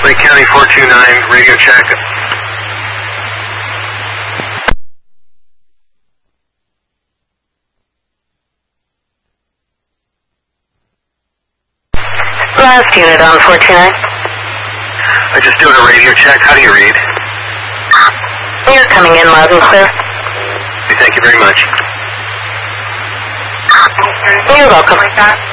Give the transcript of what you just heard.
LA County 429, radio check. Last unit on 429. I just doing a radio check. How do you read? You're coming in loud and clear. Thank you very much. You're welcome.